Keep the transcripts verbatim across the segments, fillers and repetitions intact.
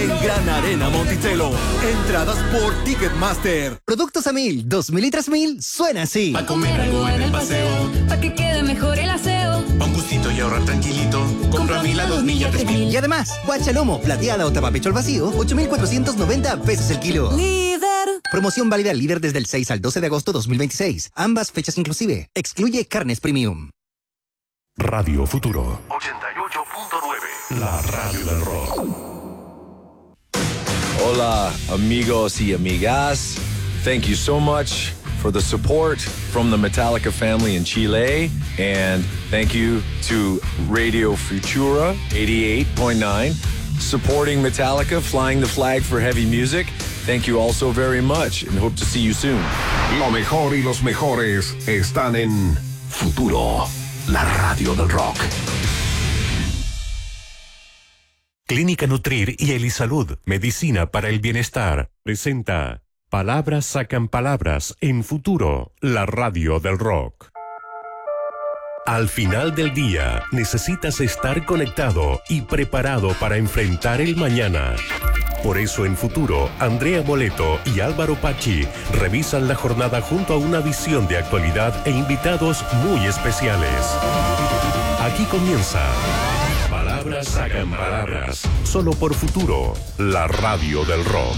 en Gran Arena Monticello. Entradas por Ticketmaster. Productos a mil, dos mil y tres mil, suena así. Pa' comer algo en el paseo, pa' que quede mejor el aseo. Pa' un gustito y ahorrar tranquilito. Compra a mil a dos mil y a tres mil. Y además, guachalomo, plateada o tapapecho al vacío, ocho mil cuatrocientos noventa pesos el kilo. Líder. Promoción válida al líder desde el seis al doce de agosto dos mil veintiséis. Ambas fechas inclusive. Excluye carnes premium. Radio Futuro ochenta y ocho punto nueve. La radio del rock. Hola, amigos y amigas. Thank you so much for the support from the Metallica family in Chile. And thank you to Radio Futura eighty-eight point nine, supporting Metallica, flying the flag for heavy music. Thank you all so very much and hope to see you soon. Lo mejor y los mejores están en Futuro, la radio del rock. Clínica Nutrir y Elisalud, medicina para el bienestar, presenta Palabras sacan palabras en Futuro, la radio del rock. Al final del día, necesitas estar conectado y preparado para enfrentar el mañana. Por eso en Futuro, Andrea Moleto y Álvaro Pachi revisan la jornada junto a una visión de actualidad e invitados muy especiales. Aquí comienza Palabras sacan palabras, solo por Futuro, la radio del rock.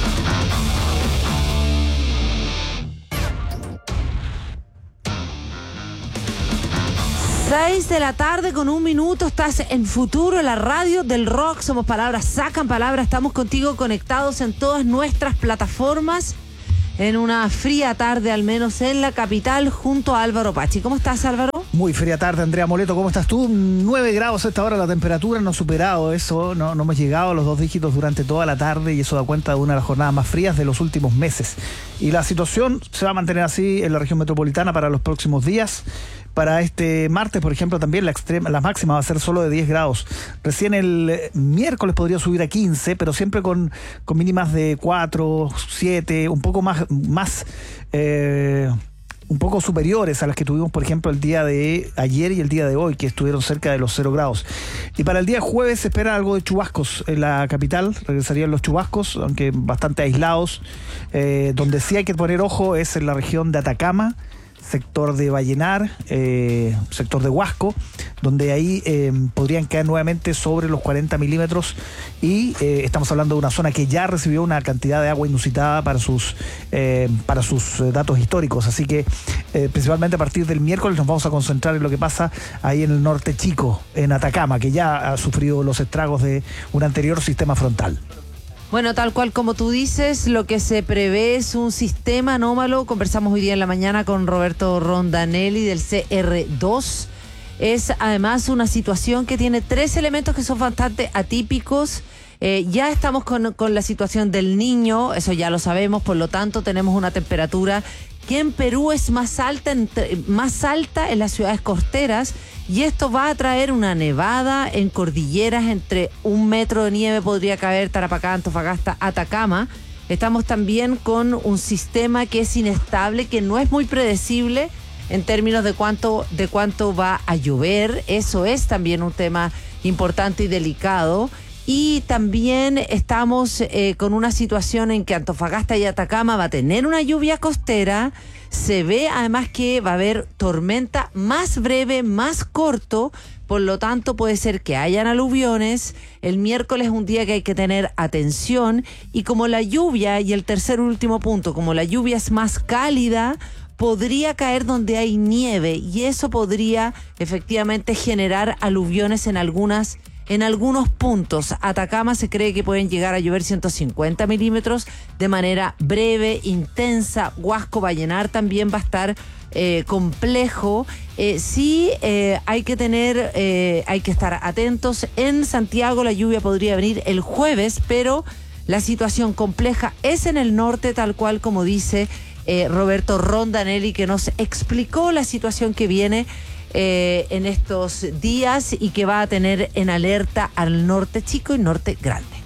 seis de la tarde con un minuto, estás en Futuro, la radio del rock. Somos Palabras sacan palabras, estamos contigo conectados en todas nuestras plataformas en una fría tarde, al menos en la capital, junto a Álvaro Pachi. ¿Cómo estás, Álvaro? Muy fría tarde, Andrea Moleto, ¿cómo estás tú? nueve grados a esta hora, la temperatura no ha superado eso, no, no hemos llegado a los dos dígitos durante toda la tarde y eso da cuenta de una de las jornadas más frías de los últimos meses. Y la situación se va a mantener así en la región metropolitana para los próximos días. Para este martes, por ejemplo, también la extrema, la máxima va a ser solo de diez grados. Recién el miércoles podría subir a quince, pero siempre con, con mínimas de cuatro, siete, un poco más, más eh, un poco superiores a las que tuvimos, por ejemplo, el día de ayer y el día de hoy, que estuvieron cerca de los cero grados. Y para el día jueves se espera algo de chubascos en la capital, regresarían los chubascos, aunque bastante aislados. Eh, donde sí hay que poner ojo es en la región de Atacama, sector de Vallenar, eh, sector de Huasco, donde ahí eh, podrían caer nuevamente sobre los cuarenta milímetros y eh, estamos hablando de una zona que ya recibió una cantidad de agua inusitada para sus eh, para sus datos históricos, así que eh, principalmente a partir del miércoles nos vamos a concentrar en lo que pasa ahí en el norte chico, en Atacama, que ya ha sufrido los estragos de un anterior sistema frontal. Bueno, tal cual como tú dices, lo que se prevé es un sistema anómalo. Conversamos hoy día en la mañana con Roberto Rondanelli del C R dos. Es además una situación que tiene tres elementos que son bastante atípicos. Eh, ya estamos con, con la situación del Niño, eso ya lo sabemos, por lo tanto tenemos una temperatura que en Perú es más alta, entre, más alta en las ciudades costeras, y esto va a traer una nevada en cordilleras. Entre un metro de nieve podría caer Tarapacá, Antofagasta, Atacama. Estamos también con un sistema que es inestable, que no es muy predecible en términos de cuánto, de cuánto va a llover. Eso es también un tema importante y delicado. Y también estamos eh, con una situación en que Antofagasta y Atacama va a tener una lluvia costera. Se ve además que va a haber tormenta más breve, más corto, por lo tanto puede ser que hayan aluviones. El miércoles es un día que hay que tener atención, y como la lluvia, y el tercer último punto, como la lluvia es más cálida, podría caer donde hay nieve, y eso podría efectivamente generar aluviones en algunas En algunos puntos. Atacama se cree que pueden llegar a llover ciento cincuenta milímetros de manera breve, intensa. Huasco, Vallenar también va a estar eh, complejo. Eh, sí eh, hay que tener, eh, hay que estar atentos. En Santiago la lluvia podría venir el jueves, pero la situación compleja es en el norte, tal cual como dice eh, Roberto Rondanelli, que nos explicó la situación que viene Eh, en estos días y que va a tener en alerta al norte chico y norte grande.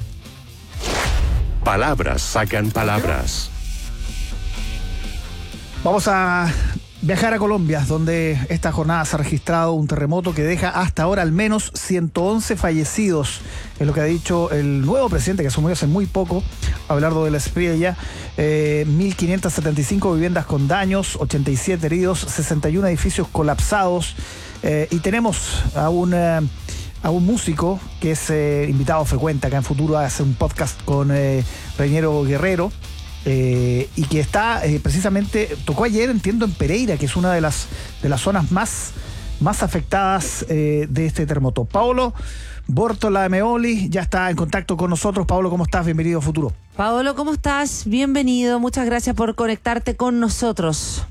Palabras sacan palabras. Vamos a Viajar a Colombia, donde esta jornada se ha registrado un terremoto que deja hasta ahora al menos ciento once fallecidos. Es lo que ha dicho el nuevo presidente que asumió hace muy poco, Abelardo de la Espriella. Eh, mil quinientas setenta y cinco viviendas con daños, ochenta y siete heridos, sesenta y uno edificios colapsados. Eh, y tenemos a un, eh, a un músico que es eh, invitado frecuente acá en Futuro, hace un podcast con eh, Reñero Guerrero. Eh, y que está eh, precisamente, tocó ayer, entiendo, en Pereira, que es una de las de las zonas más, más afectadas eh, de este terremoto. Paolo Bortolameoli ya está en contacto con nosotros. Paolo, ¿cómo estás? Bienvenido a Futuro. Paolo, ¿cómo estás? Bienvenido, muchas gracias por conectarte con nosotros.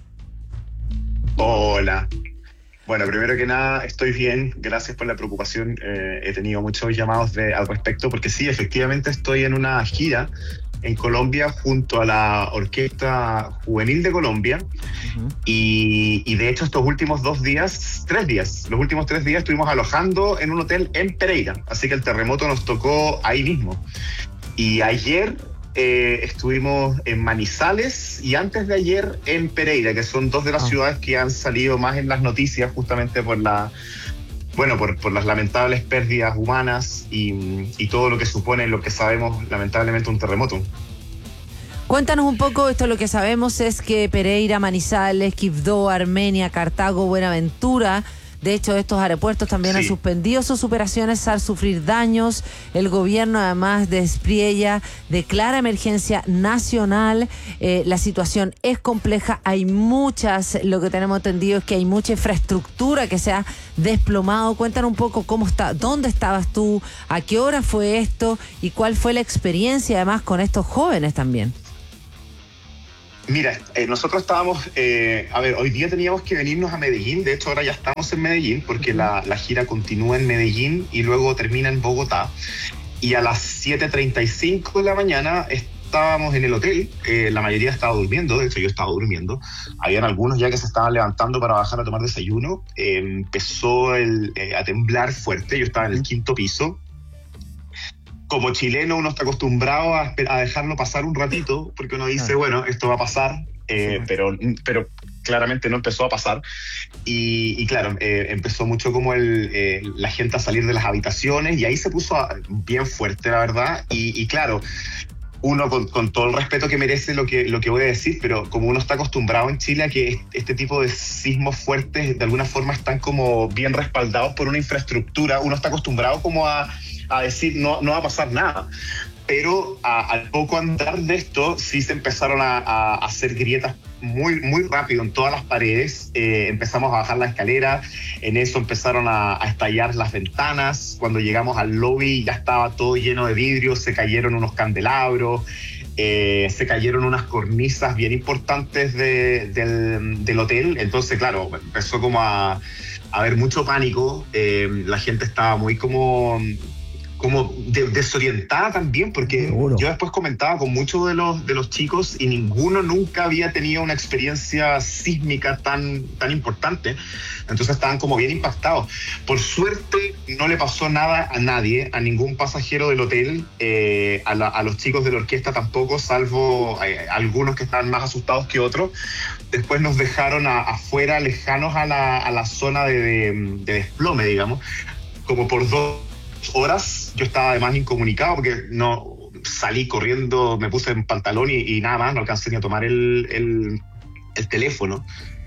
Hola. Bueno, primero que nada, estoy bien, gracias por la preocupación. Eh, he tenido muchos llamados de, al respecto, porque sí, efectivamente estoy en una gira en Colombia junto a la Orquesta Juvenil de Colombia. Uh-huh. y, y de hecho estos últimos dos días, tres días, los últimos tres días estuvimos alojando en un hotel en Pereira, así que el terremoto nos tocó ahí mismo. Y ayer eh, estuvimos en Manizales y antes de ayer en Pereira, que son dos de las uh-huh. ciudades que han salido más en las noticias justamente por la... Bueno, por, por las lamentables pérdidas humanas y, y todo lo que supone, lo que sabemos, lamentablemente, un terremoto. Cuéntanos un poco, esto lo que sabemos es que Pereira, Manizales, Quibdó, Armenia, Cartago, Buenaventura, de hecho estos aeropuertos también sí. han suspendido sus operaciones al sufrir daños. El gobierno, además de Espriella, declara emergencia nacional. Eh, la situación es compleja, hay muchas, lo que tenemos entendido es que hay mucha infraestructura que se ha desplomado. Cuéntanos un poco cómo está, dónde estabas tú, a qué hora fue esto y cuál fue la experiencia además con estos jóvenes también. Mira, eh, nosotros estábamos, eh, a ver, hoy día teníamos que venirnos a Medellín, de hecho ahora ya estamos en Medellín porque la, la gira continúa en Medellín y luego termina en Bogotá. Y a las siete treinta y cinco de la mañana estábamos en el hotel, eh, la mayoría estaba durmiendo, de hecho yo estaba durmiendo, habían algunos ya que se estaban levantando para bajar a tomar desayuno, eh, empezó el, eh, a temblar fuerte, yo estaba en el quinto piso. Como chileno uno está acostumbrado a, a dejarlo pasar un ratito, porque uno dice, bueno, esto va a pasar, eh, sí. pero, pero claramente no empezó a pasar. Y, y claro, eh, empezó mucho como el, eh, la gente a salir de las habitaciones, y ahí se puso a, bien fuerte, la verdad. Y, y claro, uno con, con todo el respeto que merece lo que, lo que voy a decir, pero como uno está acostumbrado en Chile a que este tipo de sismos fuertes de alguna forma están como bien respaldados por una infraestructura, uno está acostumbrado como a... a decir no, no va a pasar nada, pero a, al poco andar de esto sí se empezaron a, a hacer grietas muy, muy rápido en todas las paredes, eh, empezamos a bajar la escalera, en eso empezaron a, a estallar las ventanas, cuando llegamos al lobby ya estaba todo lleno de vidrios, se cayeron unos candelabros, eh, se cayeron unas cornisas bien importantes de, del, del hotel, entonces claro, empezó como a, a haber mucho pánico, eh, la gente estaba muy como... como de, desorientada también, porque Seguro. Yo después comentaba con muchos de los, de los chicos y ninguno nunca había tenido una experiencia sísmica tan, tan importante, entonces estaban como bien impactados. Por suerte no le pasó nada a nadie, a ningún pasajero del hotel, eh, a, la, a los chicos de la orquesta tampoco, salvo eh, algunos que estaban más asustados que otros. Después nos dejaron a, afuera, lejanos a la, a la zona de, de, de desplome, digamos, como por dos horas. Yo estaba además incomunicado porque no salí corriendo, me puse en pantalón y, y nada más, no alcancé ni a tomar el, el, el teléfono.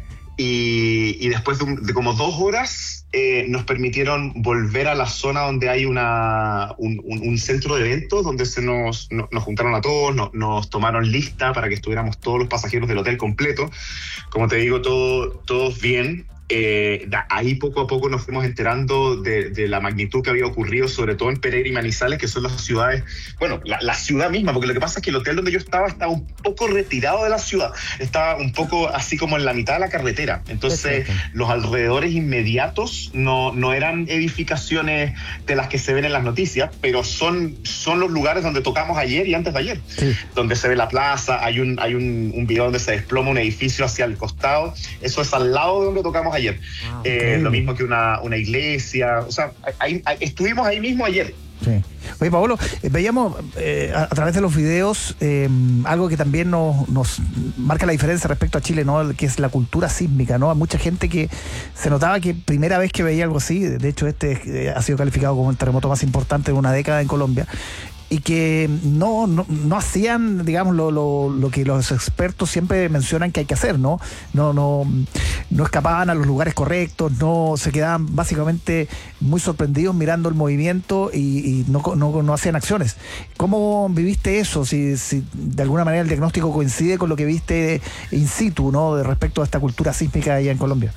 Y, y después de, un, de como dos horas eh, nos permitieron volver a la zona donde hay una, un, un, un centro de eventos donde se nos, no, nos juntaron a todos, no, nos tomaron lista para que estuviéramos todos los pasajeros del hotel completo. Como te digo, todo, todos bien. Eh, ahí poco a poco nos fuimos enterando de, de la magnitud que había ocurrido, sobre todo en Pereira y Manizales, que son las ciudades, bueno, la, la ciudad misma, porque lo que pasa es que el hotel donde yo estaba estaba un poco retirado de la ciudad, estaba un poco así como en la mitad de la carretera, entonces Perfecto. Los alrededores inmediatos no, no eran edificaciones de las que se ven en las noticias, pero son, son los lugares donde tocamos ayer y antes de ayer, sí. Donde se ve la plaza, hay un, hay un, un video donde se desploma un edificio hacia el costado, eso es al lado de donde tocamos ayer. Ah, okay. eh, lo mismo que una, una iglesia, o sea, ahí, ahí, estuvimos ahí mismo ayer. Sí. Oye, Paolo, eh, veíamos eh, a, a través de los videos eh, algo que también nos, nos marca la diferencia respecto a Chile, ¿no? Que es la cultura sísmica, ¿no? Hay mucha gente que se notaba que primera vez que veía algo así, de hecho este eh, ha sido calificado como el terremoto más importante de una década en Colombia, y que no, no, no hacían, digamos, lo, lo, lo que los expertos siempre mencionan que hay que hacer, ¿no? No, no, no escapaban a los lugares correctos, no se quedaban básicamente muy sorprendidos mirando el movimiento y, y no, no, no hacían acciones. ¿Cómo viviste eso? Si, si de alguna manera el diagnóstico coincide con lo que viste in situ, ¿no? De respecto a esta cultura sísmica allá en Colombia.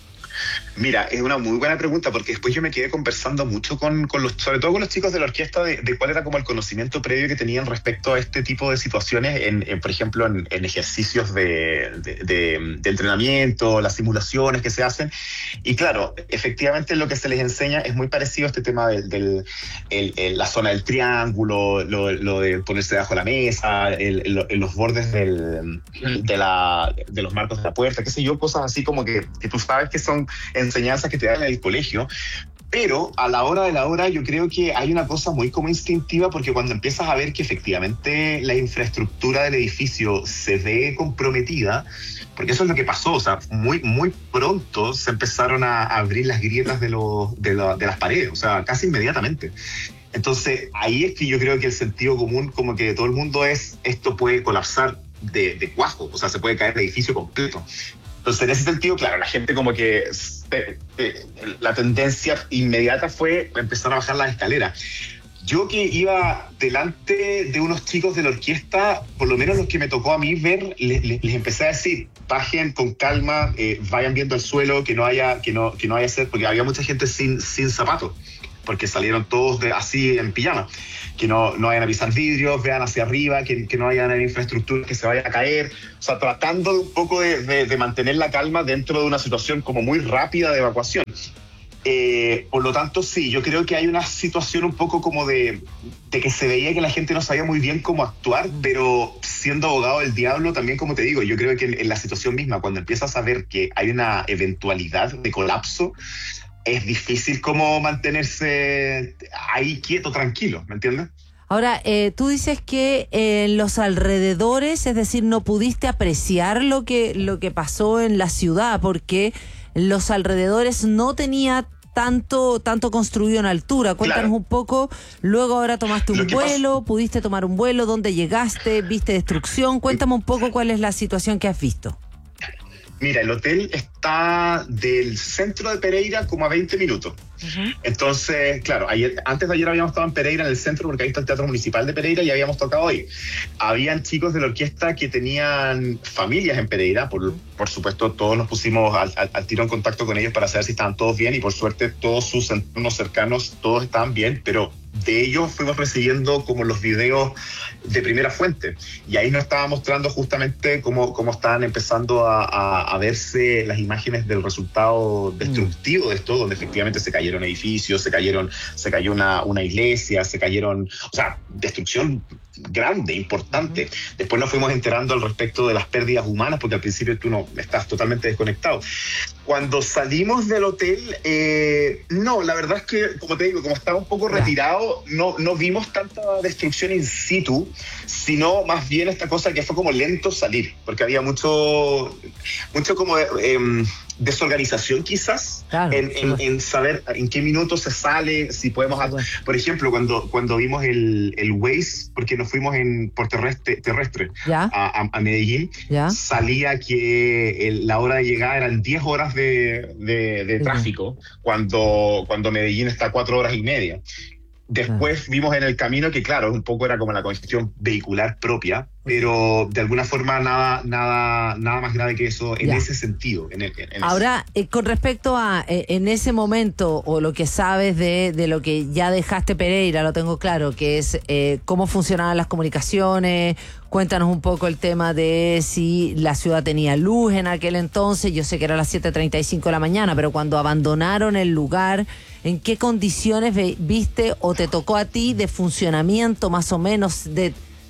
Mira, es una muy buena pregunta porque después yo me quedé conversando mucho con, con los, sobre todo con los chicos de la orquesta, de, de cuál era como el conocimiento previo que tenían respecto a este tipo de situaciones, en, en por ejemplo, en, en ejercicios de, de, de, de entrenamiento, las simulaciones que se hacen. Y claro, efectivamente lo que se les enseña es muy parecido a este tema del, del el, el, la zona del triángulo, lo, lo de ponerse debajo de la mesa, el, el, el, los bordes del, de, la, de los marcos de la puerta, qué sé yo, cosas así como que, que tú sabes que son enseñanzas que te dan en el colegio, pero a la hora de la hora yo creo que hay una cosa muy como instintiva, porque cuando empiezas a ver que efectivamente la infraestructura del edificio se ve comprometida, porque eso es lo que pasó, o sea, muy, muy pronto se empezaron a abrir las grietas de, los, de, la, de las paredes, o sea, casi inmediatamente. Entonces ahí es que yo creo que el sentido común, como que de todo el mundo, es esto puede colapsar de, de cuajo, o sea, se puede caer el edificio completo. Entonces, en ese sentido, claro, la gente como que eh, eh, la tendencia inmediata fue empezar a bajar las escaleras. Yo que iba delante de unos chicos de la orquesta, por lo menos los que me tocó a mí ver, les, les, les empecé a decir, bajen con calma, eh, vayan viendo el suelo, que no haya, que no, que no haya ser, porque había mucha gente sin, sin zapatos, porque salieron todos de, así en pijama, que no, no vayan a pisar vidrios, vean hacia arriba, que, que no haya infraestructura que se vaya a caer, o sea, tratando un poco de, de, de mantener la calma dentro de una situación como muy rápida de evacuación. Eh, por lo tanto, sí, yo creo que hay una situación un poco como de, de que se veía que la gente no sabía muy bien cómo actuar, pero siendo abogado del diablo, también, como te digo, yo creo que en, en la situación misma, cuando empiezas a ver que hay una eventualidad de colapso, es difícil como mantenerse ahí quieto, tranquilo, ¿me entiendes? Ahora, eh, tú dices que en los alrededores, es decir, no pudiste apreciar lo que, lo que pasó en la ciudad, porque los alrededores no tenía tanto, tanto construido en altura. Cuéntanos claro. un poco, luego ahora tomaste un vuelo, pasó. pudiste tomar un vuelo, ¿dónde llegaste? ¿Viste destrucción? Cuéntame un poco cuál es la situación que has visto. Mira, el hotel está del centro de Pereira como a veinte minutos. Uh-huh. Entonces, claro, ayer, antes de ayer habíamos estado en Pereira, en el centro, porque ahí está el Teatro Municipal de Pereira y habíamos tocado hoy. Habían chicos de la orquesta que tenían familias en Pereira, por, por supuesto todos nos pusimos al, al, al tiro en contacto con ellos para saber si estaban todos bien, y por suerte todos sus entornos cercanos, todos estaban bien, pero de ellos fuimos recibiendo como los videos de primera fuente, y ahí nos estaba mostrando justamente cómo, cómo estaban empezando a, a, a verse las imágenes del resultado destructivo mm. de esto, donde efectivamente se cayeron edificios, se cayeron, se cayó una, una iglesia, se cayeron, o sea, destrucción grande, importante. Uh-huh. Después nos fuimos enterando al respecto de las pérdidas humanas, porque al principio tú no estás totalmente desconectado. Cuando salimos del hotel, eh, no, la verdad es que, como te digo, como estaba un poco retirado, no, no vimos tanta destrucción in situ, sino más bien esta cosa que fue como lento salir, porque había mucho, mucho como eh, desorganización quizás, claro, en, en, en saber en qué minuto se sale, si podemos... Bueno. Por ejemplo, cuando, cuando vimos el, el Waze, porque nos fuimos en, por terrestre, terrestre a, a, a Medellín, ¿ya? Salía que el, la hora de llegada eran diez horas de, de, de tráfico, sí. cuando, cuando Medellín está a cuatro horas y media. Después ah. vimos en el camino que, claro, un poco era como la congestión vehicular propia, pero de alguna forma nada nada nada más grave que eso en ya. ese sentido. En el, en Ahora, eh, con respecto a eh, en ese momento, o lo que sabes de, de lo que ya dejaste Pereira, lo tengo claro, que es eh, cómo funcionaban las comunicaciones. Cuéntanos un poco el tema de si la ciudad tenía luz en aquel entonces. Yo sé que era las siete treinta y cinco de la mañana, pero cuando abandonaron el lugar, ¿en qué condiciones viste o te tocó a ti de funcionamiento más o menos? De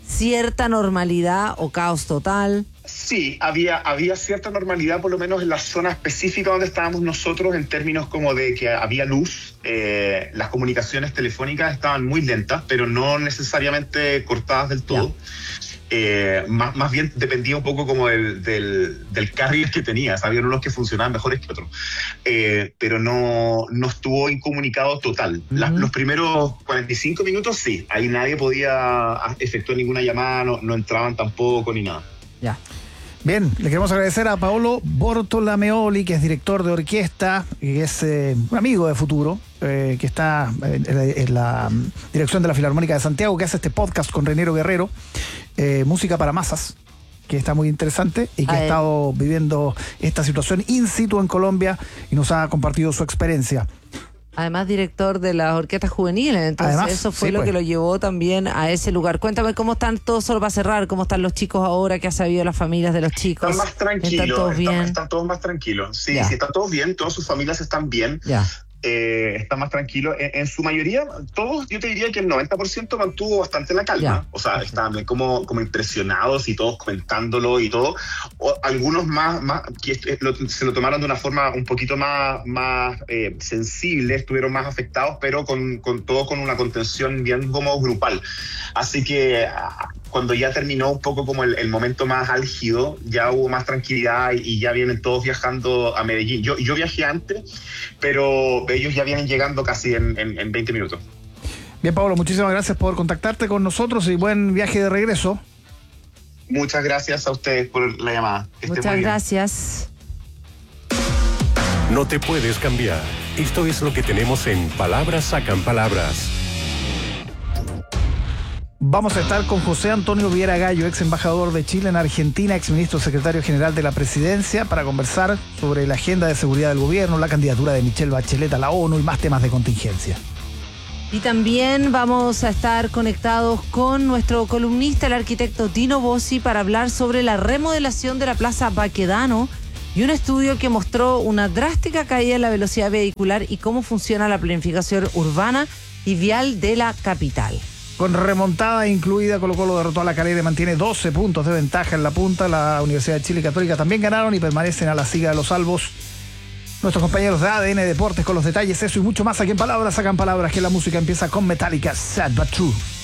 cierta normalidad o caos total. Sí, había, había cierta normalidad, por lo menos en la zona específica donde estábamos nosotros, en términos como de que había luz. Eh, las comunicaciones telefónicas estaban muy lentas, pero no necesariamente cortadas del todo. Eh, más, más bien dependía un poco como del, del, del carrier que tenías. Había unos que funcionaban mejores que otros. Eh, pero no, no estuvo incomunicado total. Uh-huh. La, los primeros cuarenta y cinco minutos, sí. Ahí nadie podía efectuar ninguna llamada, no, no entraban tampoco ni nada. Ya. Bien, le queremos agradecer a Paolo Bortolameoli, que es director de orquesta, que es eh, un amigo de Futuro, eh, que está en, en la dirección de la Filarmónica de Santiago, que hace este podcast con Reinero Guerrero, eh, Música para Masas, que está muy interesante y que ha estado viviendo esta situación in situ en Colombia y nos ha compartido su experiencia. Además, director de las orquestas juveniles, entonces Además, eso fue sí, lo pues. que lo llevó también a ese lugar. Cuéntame cómo están todos, solo para cerrar, cómo están los chicos ahora, qué ha sabido las familias de los chicos. Están más tranquilos, ¿Están todos bien? Están, están todos más tranquilos. Sí, ya. sí, están todos bien, todas sus familias están bien. Ya. Eh, está más tranquilo. En, en su mayoría, todos, yo te diría que el noventa por ciento mantuvo bastante la calma. Ya. O sea, estaban como, como impresionados y todos comentándolo y todo. O, algunos más, más que lo, se lo tomaron de una forma un poquito más, más eh, sensible, estuvieron más afectados, pero con, con todo con una contención bien como grupal. Así que cuando ya terminó un poco como el, el momento más álgido, ya hubo más tranquilidad y, y ya vienen todos viajando a Medellín. Yo, yo viajé antes, pero ellos ya vienen llegando casi en, en, en veinte minutos. Bien, Pablo, muchísimas gracias por contactarte con nosotros y buen viaje de regreso. Muchas gracias a ustedes por la llamada. Que Muchas gracias. No te puedes cambiar. Esto es lo que tenemos en Palabras Sacan Palabras. Vamos a estar con José Antonio Viera Gallo, ex embajador de Chile en Argentina, ex ministro secretario general de la presidencia, para conversar sobre la agenda de seguridad del gobierno, la candidatura de Michelle Bachelet a la ONU y más temas de contingencia. Y también vamos a estar conectados con nuestro columnista, el arquitecto Dino Bossi, para hablar sobre la remodelación de la Plaza Baquedano y un estudio que mostró una drástica caída en la velocidad vehicular y cómo funciona la planificación urbana y vial de la capital. Con remontada incluida, Colo Colo derrotó a La Calera y mantiene doce puntos de ventaja en la punta. La Universidad de Chile y Católica también ganaron y permanecen a la siga de los salvos. Nuestros compañeros de A D N Deportes con los detalles, eso y mucho más aquí en Palabras Sacan Palabras, que la música empieza con Metallica, Sad But True.